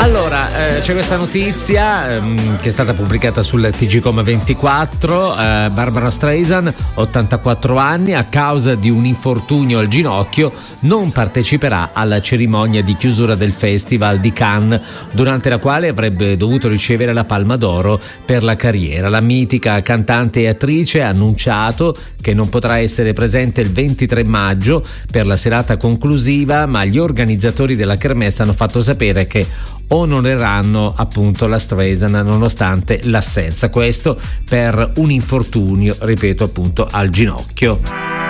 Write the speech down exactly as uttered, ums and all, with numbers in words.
Allora, eh, c'è questa notizia ehm, che è stata pubblicata sul T G Com ventiquattro. eh, Barbara Streisand, ottantaquattro anni, a causa di un infortunio al ginocchio non parteciperà alla cerimonia di chiusura del Festival di Cannes, durante la quale avrebbe dovuto ricevere la Palma d'Oro per la carriera. La mitica cantante e attrice ha annunciato che non potrà essere presente il ventitré maggio per la serata conclusiva, ma gli organizzatori della kermesse hanno fatto sapere che onoreranno appunto la Streisand nonostante l'assenza, questo per un infortunio, ripeto, appunto al ginocchio.